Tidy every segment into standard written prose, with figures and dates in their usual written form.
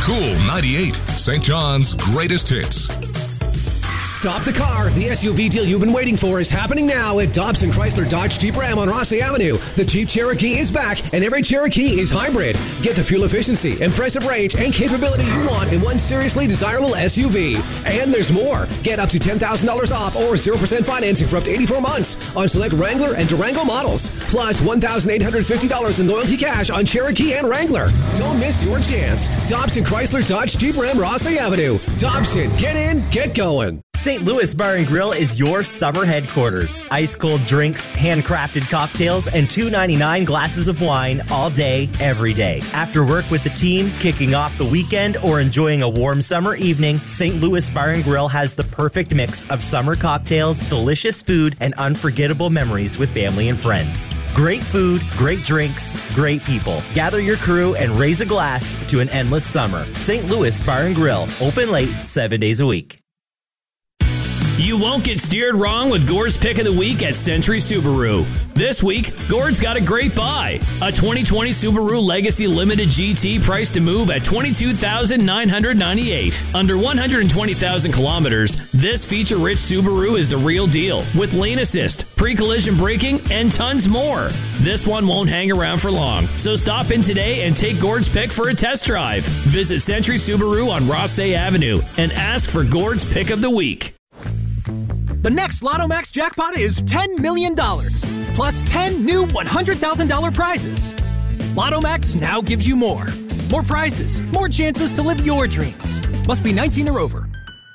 Cool 98, St. John's greatest hits. Stop the car. The SUV deal you've been waiting for is happening now at Dobson Chrysler Dodge Jeep Ram on Rossley Avenue. The Jeep Cherokee is back, and every Cherokee is hybrid. Get the fuel efficiency, impressive range, and capability you want in one seriously desirable SUV. And there's more. Get up to $10,000 off or 0% financing for up to 84 months on select Wrangler and Durango models. Plus $1,850 in loyalty cash on Cherokee and Wrangler. Don't miss your chance. Dobson Chrysler Dodge Jeep Ram Rossley Avenue. Dobson, get in, get going. St. Louis Bar and Grill is your summer headquarters. Ice cold drinks, handcrafted cocktails, and $2.99 glasses of wine all day, every day. After work with the team, kicking off the weekend, or enjoying a warm summer evening, St. Louis Bar and Grill has the perfect mix of summer cocktails, delicious food, and unforgettable memories with family and friends. Great food, great drinks, great people. Gather your crew and raise a glass to an endless summer. St. Louis Bar and Grill, open late, 7 days a week. You won't get steered wrong with Gord's Pick of the Week at Century Subaru. This week, Gord's got a great buy. A 2020 Subaru Legacy Limited GT priced to move at $22,998. Under 120,000 kilometers, this feature-rich Subaru is the real deal with lane assist, pre-collision braking, and tons more. This one won't hang around for long, so stop in today and take Gord's Pick for a test drive. Visit Century Subaru on Rossay Avenue and ask for Gord's Pick of the Week. The next Lotto Max jackpot is $10 million, plus 10 new $100,000 prizes. Lotto Max now gives you more. More prizes, more chances to live your dreams. Must be 19 or over.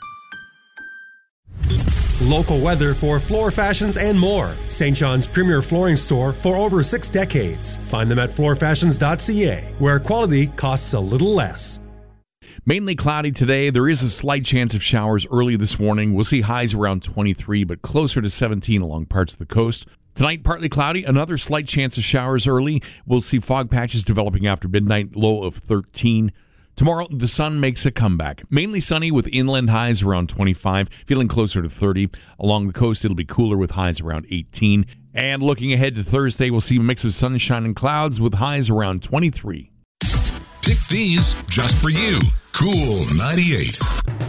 Local weather for floor fashions and more. St. John's premier flooring store for over 6 decades. Find them at floorfashions.ca, where quality costs a little less. Mainly cloudy today. There is a slight chance of showers early this morning. We'll see highs around 23, but closer to 17 along parts of the coast. Tonight, partly cloudy. Another slight chance of showers early. We'll see fog patches developing after midnight, low of 13. Tomorrow, the sun makes a comeback. Mainly sunny with inland highs around 25, feeling closer to 30. Along the coast, it'll be cooler with highs around 18. And looking ahead to Thursday, we'll see a mix of sunshine and clouds with highs around 23. Pick these just for you. Cool 98.